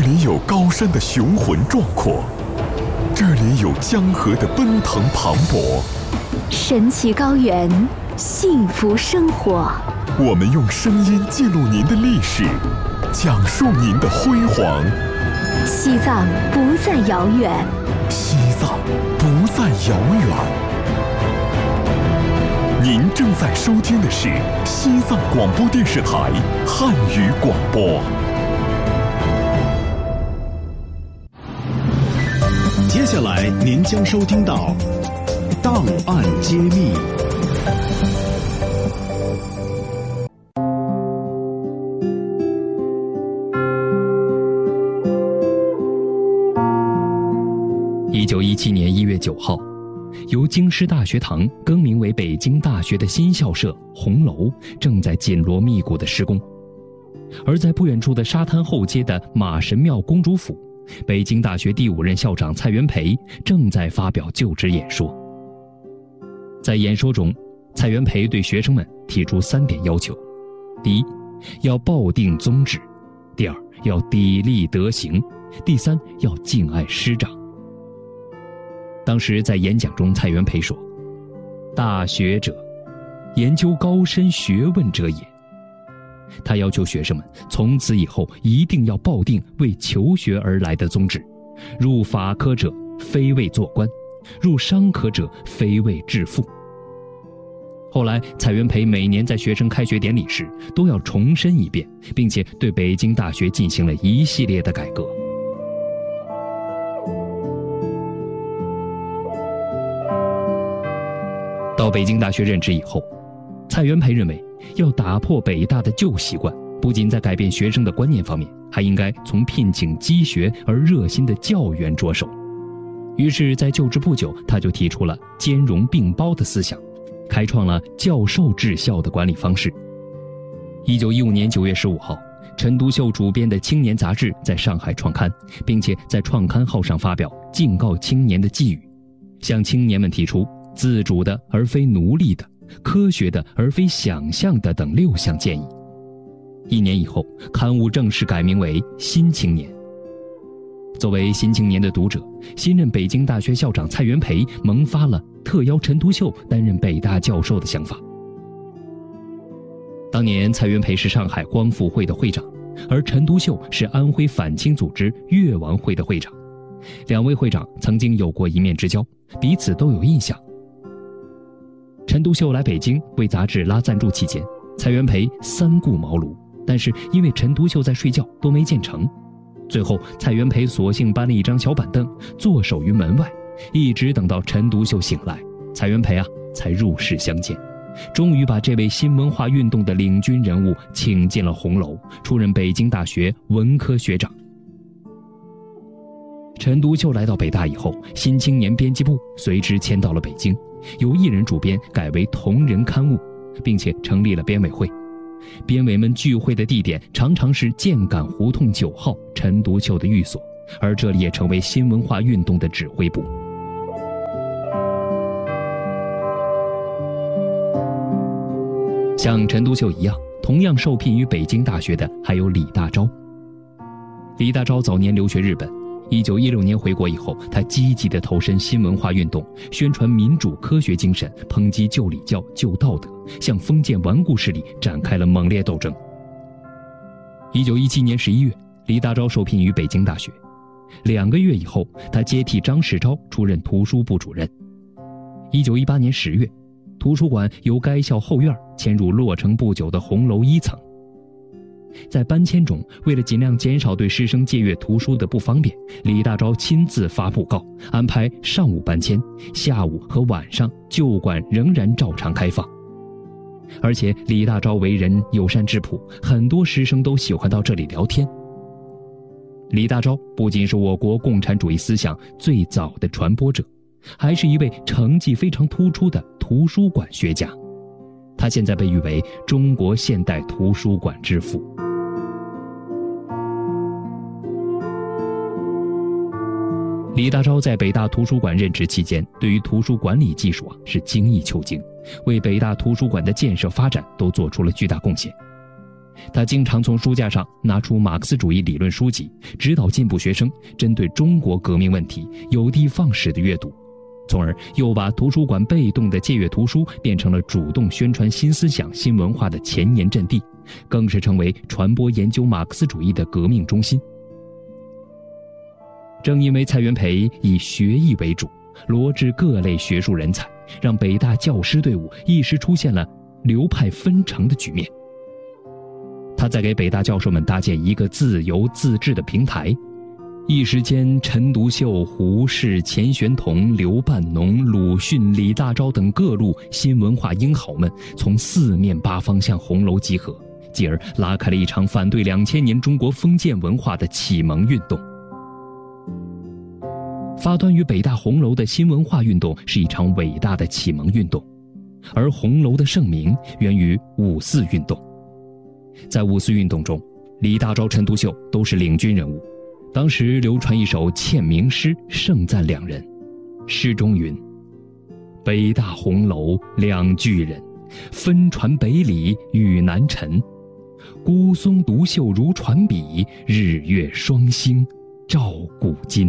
里有高山的雄浑壮阔，这里有江河的奔腾磅礴， 神奇高原，幸福生活。 我们用声音记录您的历史，讲述您的辉煌。 西藏不再遥远， 西藏不再遥远。您正在收听的是西藏广播电视台汉语广播。 接下来您将收听到档案揭秘。 1917年1月9号，由京师大学堂更名为北京大学的新校舍红楼正在紧锣密鼓地施工，而在不远处的沙滩后街的马神庙公主府，北京大学第5任校长蔡元培正在发表就职演说。在演说中，蔡元培对学生们提出3点要求：第一，要抱定宗旨；第二，要砥砺德行；第三，要敬爱师长。当时在演讲中，蔡元培说：“大学者，研究高深学问者也。”他要求学生们从此以后一定要抱定为求学而来的宗旨，入法科者非为做官，入商科者非为致富。后来蔡元培每年在学生开学典礼时都要重申一遍，并且对北京大学进行了一系列的改革。到北京大学任职以后，蔡元培认为要打破北大的旧习惯，不仅在改变学生的观念方面，还应该从聘请积学而热心的教员着手。于是在就职不久，他就提出了兼容并包的思想，开创了教授治校的管理方式。1915年9月15号，陈独秀主编的青年杂志在上海创刊，并且在创刊号上发表敬告青年的寄语，向青年们提出自主的而非奴隶的，科学的而非想象的等6项建议。1年以后，刊物正式改名为《新青年》。作为《新青年》的读者，新任北京大学校长蔡元培萌发了特邀陈独秀担任北大教授的想法。当年蔡元培是上海光复会的会长，而陈独秀是安徽反清组织越王会的会长，2位会长曾经有过一面之交，彼此都有印象。陈独秀来北京为杂志拉赞助期间，蔡元培3顾茅庐，但是因为陈独秀在睡觉，都没建成。最后蔡元培索性搬了一张小板凳，坐守于门外，一直等到陈独秀醒来，蔡元培才入室相见，终于把这位新文化运动的领军人物请进了红楼，出任北京大学文科学长。陈独秀来到北大以后，新青年编辑部随之迁到了北京，由1人主编改为同人刊物，并且成立了编委会。编委们聚会的地点常常是建岗胡同9号陈独秀的寓所，而这里也成为新文化运动的指挥部。像陈独秀一样，同样受聘于北京大学的还有李大钊。李大钊早年留学日本，1916年回国以后，他积极地投身新文化运动，宣传民主科学精神，抨击旧礼教旧道德，向封建顽固势力展开了猛烈斗争。1917年11月，李大钊受聘于北京大学，2个月以后，他接替张世钊出任图书部主任。1918年10月，图书馆由该校后院迁入落成不久的红楼1层。在搬迁中，为了尽量减少对师生借阅图书的不方便，李大钊亲自发布告，安排上午搬迁，下午和晚上旧馆仍然照常开放。而且李大钊为人友善质朴，很多师生都喜欢到这里聊天。李大钊不仅是我国共产主义思想最早的传播者，还是一位成绩非常突出的图书馆学家。他现在被誉为中国现代图书馆之父。李大钊在北大图书馆任职期间，对于图书管理技术是精益求精，为北大图书馆的建设发展都做出了巨大贡献。 他经常从书架上拿出马克思主义理论书籍，指导进步学生针对中国革命问题有的放矢的阅读，从而又把图书馆被动的借阅图书变成了主动宣传新思想新文化的前沿阵地，更是成为传播研究马克思主义的革命中心。正因为蔡元培以学艺为主，罗致各类学术人才，让北大教师队伍一时出现了流派纷呈的局面。他在给北大教授们搭建一个自由自治的平台，一时间陈独秀、胡适、钱玄同、刘半农、鲁迅、李大钊等各路新文化英豪们从四面八方向红楼集合，继而拉开了一场反对2000年中国封建文化的启蒙运动。发端于北大红楼的新文化运动是一场伟大的启蒙运动，而红楼的盛名源于五四运动。在五四运动中，李大钊、陈独秀都是领军人物。当时流传一首签名诗，盛赞两人。诗中云：北大红楼两巨人，分传北里与南陈。孤松独秀如传笔，日月双星照古今。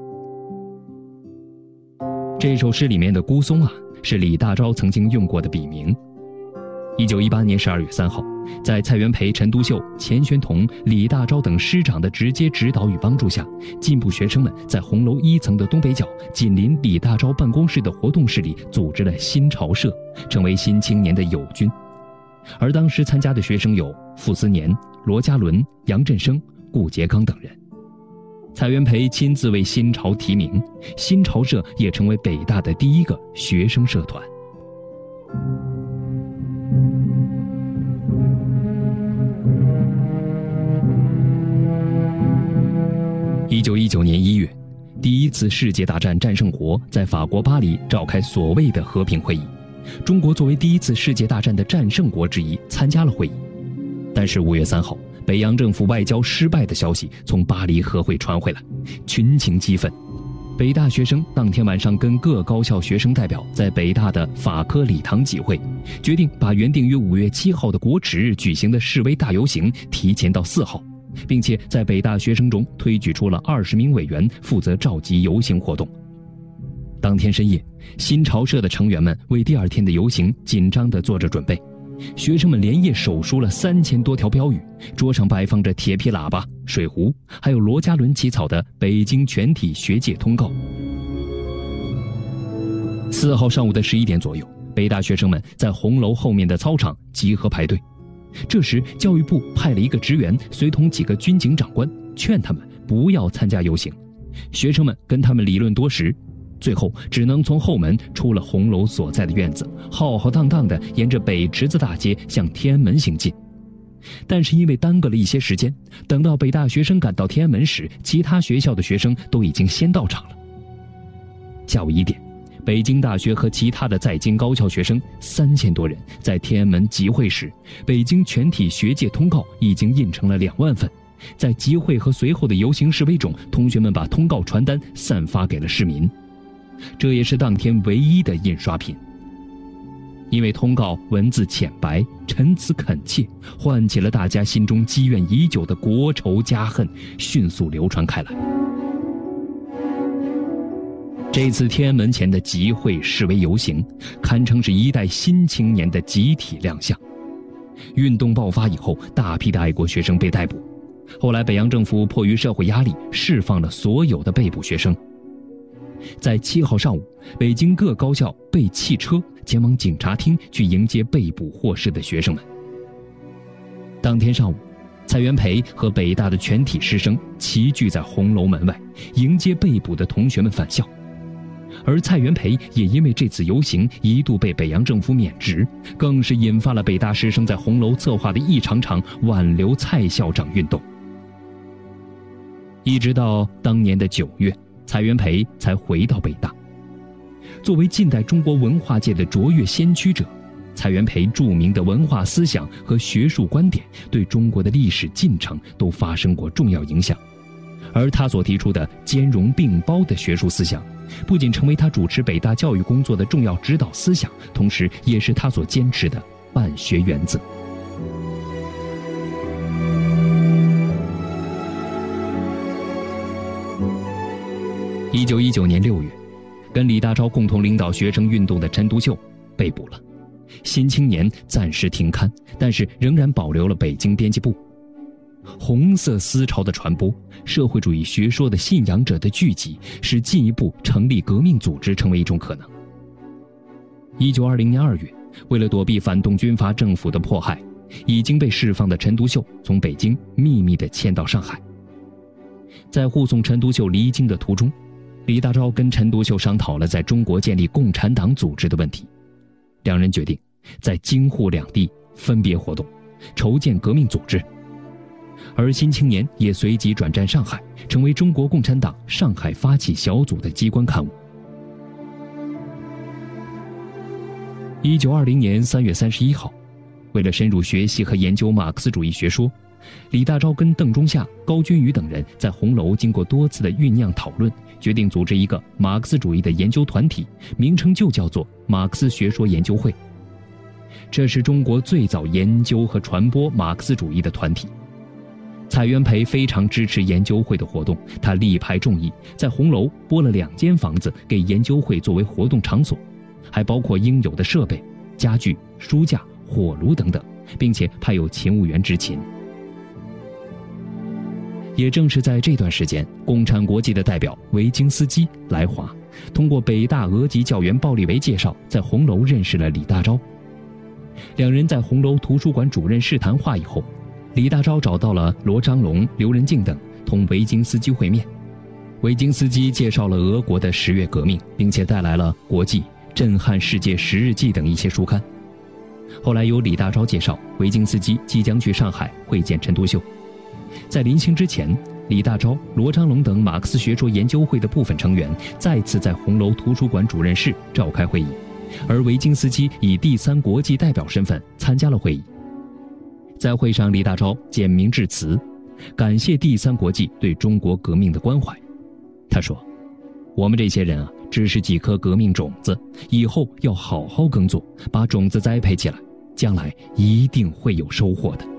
这首诗里面的孤松是李大钊曾经用过的笔名。1918年12月3号，在蔡元培、陈独秀、钱玄同、李大钊等师长的直接指导与帮助下，进步学生们在红楼1层的东北角，紧邻李大钊办公室的活动室里组织了新潮社，成为新青年的友军。而当时参加的学生有傅斯年、罗家伦、杨振声、顾颉刚等人。蔡元培亲自为新潮提名，新潮社也成为北大的第一个学生社团。1919年1月，第一次世界大战战胜国在法国巴黎召开所谓的和平会议，中国作为第一次世界大战的战胜国之一参加了会议。但是5月3号，北洋政府外交失败的消息从巴黎和会传回来，群情激愤。北大学生当天晚上跟各高校学生代表在北大的法科礼堂集会，决定把原定于5月7号的国耻日举行的示威大游行提前到4号，并且在北大学生中推举出了20名委员负责召集游行活动。当天深夜，新潮社的成员们为第二天的游行紧张地做着准备。学生们连夜手书了3000多条标语，桌上摆放着铁皮喇叭、水壶，还有罗家伦起草的北京全体学界通告。4号上午的11点左右，北大学生们在红楼后面的操场集合排队。这时教育部派了一个职员随同几个军警长官，劝他们不要参加游行。学生们跟他们理论多时，最后只能从后门出了红楼所在的院子，浩浩荡荡地沿着北池子大街向天安门行进。但是因为耽搁了一些时间，等到北大学生赶到天安门时，其他学校的学生都已经先到场了。下午1点，北京大学和其他的在京高校学生3000多人在天安门集会时，北京全体学界通告已经印成了2万份。在集会和随后的游行示威中，同学们把通告传单散发给了市民。这也是当天唯一的印刷品。因为通告文字浅白，陈词恳切，唤起了大家心中积怨已久的国仇家恨，迅速流传开来。这次天安门前的集会示威游行，堪称是一代新青年的集体亮相。运动爆发以后，大批的爱国学生被逮捕。后来北洋政府迫于社会压力，释放了所有的被捕学生。在7号上午，北京各高校备汽车前往警察厅去迎接被捕获释的学生们。当天上午，蔡元培和北大的全体师生齐聚在红楼门外，迎接被捕的同学们返校。而蔡元培也因为这次游行一度被北洋政府免职，更是引发了北大师生在红楼策划的一场场挽留蔡校长运动。一直到当年的9月，蔡元培才回到北大。作为近代中国文化界的卓越先驱者，蔡元培著名的文化思想和学术观点对中国的历史进程都发生过重要影响。而他所提出的兼容并包的学术思想，不仅成为他主持北大教育工作的重要指导思想，同时也是他所坚持的办学原则。 1919年6月，跟李大钊共同领导学生运动的陈独秀被捕了，新青年暂时停刊，但是仍然保留了北京编辑部。红色思潮的传播，社会主义学说的信仰者的聚集，使进一步成立革命组织成为一种可能。1920年2月，为了躲避反动军阀政府的迫害，已经被释放的陈独秀从北京秘密地迁到上海。在护送陈独秀离京的途中，李大钊跟陈独秀商讨了在中国建立共产党组织的问题，两人决定在京沪两地分别活动，筹建革命组织。而新青年也随即转战上海，成为中国共产党上海发起小组的机关刊物。1920年3月31号，为了深入学习和研究马克思主义学说，李大钊跟邓中夏、高君宇等人在红楼经过多次的酝酿讨论，决定组织一个马克思主义的研究团体，名称就叫做马克思学说研究会。这是中国最早研究和传播马克思主义的团体。蔡元培非常支持研究会的活动，他力排众议，在红楼拨了2间房子给研究会作为活动场所，还包括应有的设备、家具、书架、火炉等等，并且派有勤务员执勤。也正是在这段时间，共产国际的代表维京斯基来华，通过北大俄籍教员鲍利维介绍，在红楼认识了李大钊。两人在红楼图书馆主任室谈话以后，李大钊找到了罗章龙、刘仁静等，同维京斯基会面。维京斯基介绍了俄国的10月革命，并且带来了《国际》《震撼世界10日记》等一些书刊。后来由李大钊介绍，维京斯基即将去上海会见陈独秀。在临行之前，李大钊、罗章龙等马克思学说研究会的部分成员再次在红楼图书馆主任室召开会议，而维京斯基以第3国际代表身份参加了会议。在会上，李大钊简明致辞，感谢第3国际对中国革命的关怀。他说：“我们这些人只是几颗革命种子，以后要好好耕作，把种子栽培起来，将来一定会有收获的。”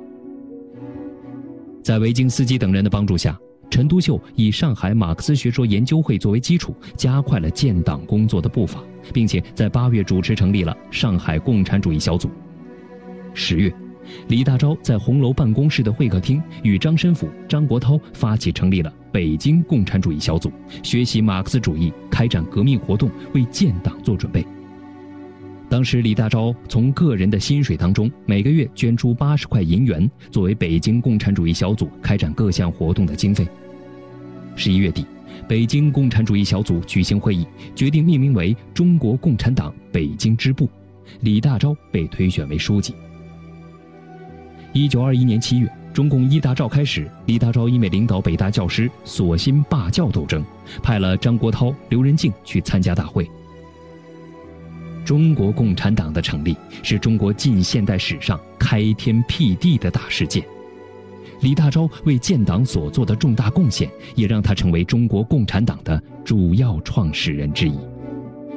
在维京斯基等人的帮助下，陈独秀以上海马克思学说研究会作为基础，加快了建党工作的步伐，并且在8月主持成立了上海共产主义小组。10月，李大钊在红楼办公室的会客厅与张申府、张国焘发起成立了北京共产主义小组，学习马克思主义，开展革命活动，为建党做准备。当时李大钊从个人的薪水当中每个月捐出80块银元，作为北京共产主义小组开展各项活动的经费。11月底，北京共产主义小组举行会议，决定命名为中国共产党北京支部，李大钊被推选为书记。1921年7月，中共1大召开时，李大钊因为领导北大教师，索性罢教斗争，派了张国焘、刘仁静去参加大会。中国共产党的成立是中国近现代史上开天辟地的大事件。李大钊为建党所做的重大贡献，也让他成为中国共产党的主要创始人之一。